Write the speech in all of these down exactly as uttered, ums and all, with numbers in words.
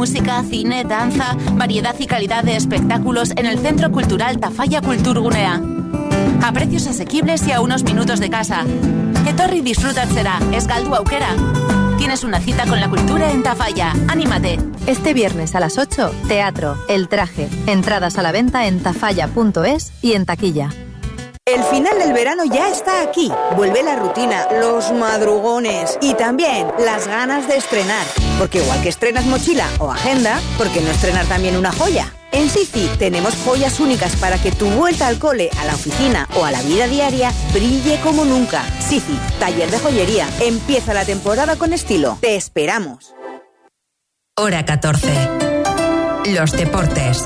música, cine, danza, variedad y calidad de espectáculos en el Centro Cultural Tafalla Kulturgunea. A precios asequibles y a unos minutos de casa. Etorri disfrutatzera, ez galdu aukera. Tienes una cita con la cultura en Tafalla. ¡Anímate! Este viernes a las ocho, teatro, El Traje. Entradas a la venta en tafalla punto es y en taquilla. El final del verano ya está aquí. Vuelve la rutina, los madrugones y también las ganas de estrenar. Porque igual que estrenas mochila o agenda, ¿por qué no estrenar también una joya? En Sici tenemos joyas únicas para que tu vuelta al cole, a la oficina o a la vida diaria brille como nunca. Sici, taller de joyería. Empieza la temporada con estilo. Te esperamos. Hora catorce. Los deportes.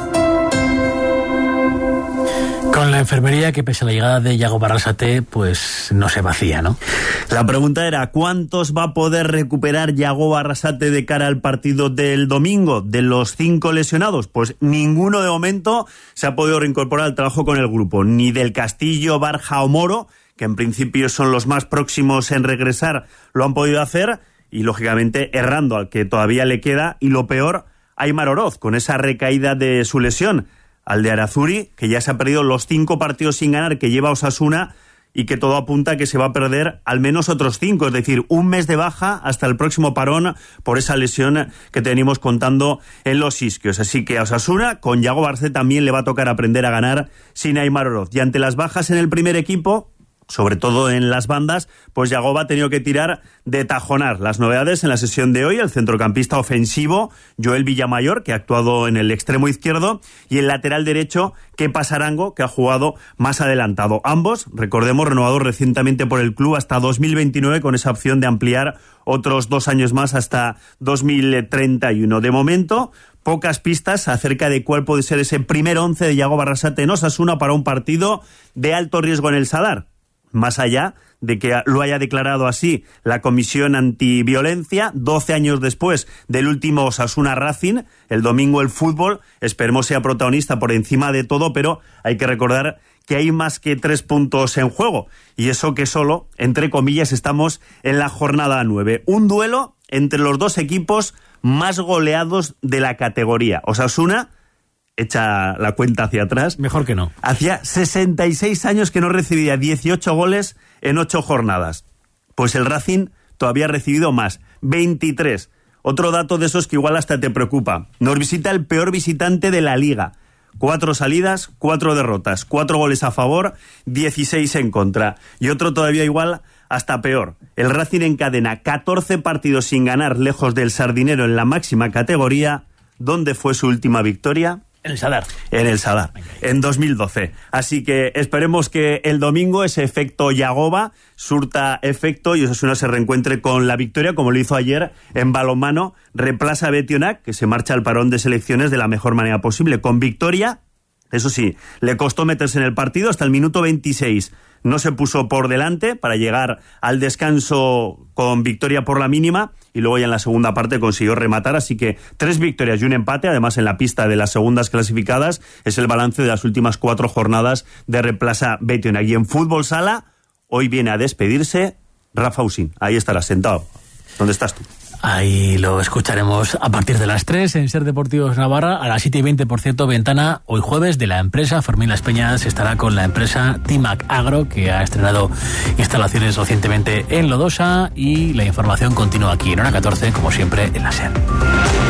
Con la enfermería que pese a la llegada de Yago Barrasate, pues no se vacía, ¿no? La pregunta era, ¿cuántos va a poder recuperar Yago Barrasate de cara al partido del domingo? De los cinco lesionados, pues ninguno de momento se ha podido reincorporar al trabajo con el grupo, ni del Castillo, Barja o Moro, que en principio son los más próximos en regresar, lo han podido hacer, y lógicamente errando al que todavía le queda, y lo peor, Aimar Oroz, con esa recaída de su lesión. Al de Arazuri, que ya se ha perdido los cinco partidos sin ganar que lleva Osasuna y que todo apunta a que se va a perder al menos otros cinco, es decir, un mes de baja hasta el próximo parón por esa lesión que tenemos contando en los isquios. Así que a Osasuna, con Yago Barrasate también le va a tocar aprender a ganar sin Aimar Oroz. Y ante las bajas en el primer equipo, sobre todo en las bandas, pues Yagoba ha tenido que tirar de tajonar. Las novedades en la sesión de hoy, el centrocampista ofensivo Joel Villamayor, que ha actuado en el extremo izquierdo, y el lateral derecho Kepa Sarango, que ha jugado más adelantado. Ambos, recordemos, renovados recientemente por el club hasta dos mil veintinueve, con esa opción de ampliar otros dos años más hasta dos mil treinta y uno. De momento, pocas pistas acerca de cuál puede ser ese primer once de Yago Barrasate en Osasuna para un partido de alto riesgo en el Sadar. Más allá de que lo haya declarado así la Comisión Antiviolencia, doce años después del último Osasuna Racing, el domingo el fútbol, esperemos sea protagonista por encima de todo, pero hay que recordar que hay más que tres puntos en juego, y eso que solo, entre comillas, estamos en la jornada nueve. Un duelo entre los dos equipos más goleados de la categoría. Osasuna, echa la cuenta hacia atrás. Mejor que no. Hacía sesenta y seis años que no recibía dieciocho goles en ocho jornadas. Pues el Racing todavía ha recibido más, veintitrés. Otro dato de esos que igual hasta te preocupa. Nos visita el peor visitante de la Liga. Cuatro salidas, cuatro derrotas, cuatro goles a favor, dieciséis en contra. Y otro todavía igual, hasta peor. El Racing encadena catorce partidos sin ganar lejos del Sardinero en la máxima categoría. ¿Dónde fue su última victoria? En el Sadar. En el Sadar, en dos mil doce. Así que esperemos que el domingo ese efecto Yagoba surta efecto y Osasuna se reencuentre con la victoria, como lo hizo ayer en balonmano. Reemplaza a Betionac, que se marcha al parón de selecciones de la mejor manera posible. Con victoria, eso sí, le costó meterse en el partido hasta el minuto veintiséis. No se puso por delante para llegar al descanso con victoria por la mínima y luego ya en la segunda parte consiguió rematar, así que tres victorias y un empate, además en la pista de las segundas clasificadas, es el balance de las últimas cuatro jornadas de Reemplaza Betionac. Y en fútbol sala, hoy viene a despedirse Rafa Usín. Ahí estará sentado. ¿Dónde estás tú? Ahí lo escucharemos a partir de las tres en Ser Deportivos Navarra, a las siete y veinte, por cierto, ventana hoy jueves de la empresa. Fermín Las Peñas estará con la empresa Timac Agro, que ha estrenado instalaciones recientemente en Lodosa, y la información continúa aquí en Hora catorce, como siempre, en la SER.